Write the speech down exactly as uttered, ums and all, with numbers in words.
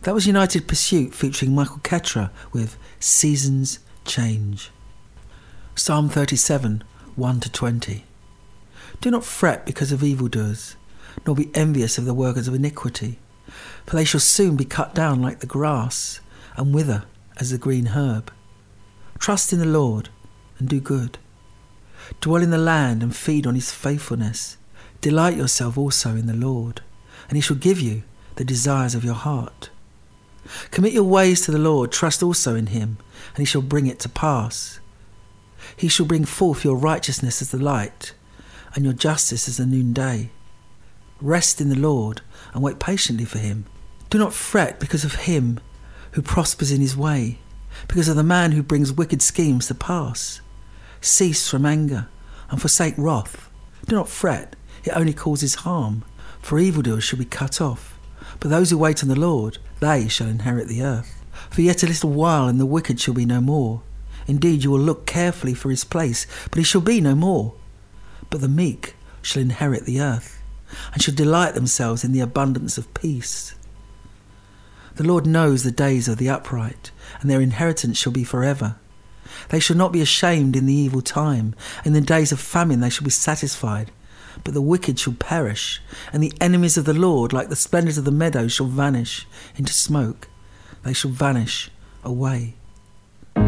That was United Pursuit featuring Michael Ketra with Seasons Change. Psalm thirty-seven, one to twenty. Do not fret because of evildoers, nor be envious of the workers of iniquity, for they shall soon be cut down like the grass, and wither as the green herb. Trust in the Lord, and do good. Dwell in the land and feed on his faithfulness. Delight yourself also in the Lord, and he shall give you the desires of your heart. Commit your ways to the Lord, trust also in him, and he shall bring it to pass. He shall bring forth your righteousness as the light, and your justice as the noonday. Rest in the Lord, and wait patiently for him. Do not fret because of him who prospers in his way, because of the man who brings wicked schemes to pass. Cease from anger, and forsake wrath. Do not fret, it only causes harm, for evildoers shall be cut off. But those who wait on the Lord, they shall inherit the earth. For yet a little while, and the wicked shall be no more. Indeed, you will look carefully for his place, but he shall be no more. But the meek shall inherit the earth, and shall delight themselves in the abundance of peace. The Lord knows the days of the upright, and their inheritance shall be forever. They shall not be ashamed in the evil time. In the days of famine they shall be satisfied. But the wicked shall perish, and the enemies of the Lord, like the splendours of the meadows, shall vanish into smoke. They shall vanish away.